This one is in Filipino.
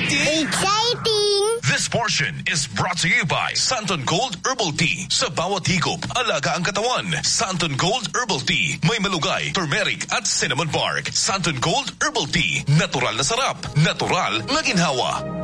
Exciting! This portion is brought to you by Santon Gold Herbal Tea. Sa bawat higop, alaga ang katawan. Santon Gold Herbal Tea. May malugay, turmeric at cinnamon bark. Santon Gold Herbal Tea. Natural na sarap. Natural na ginhawa.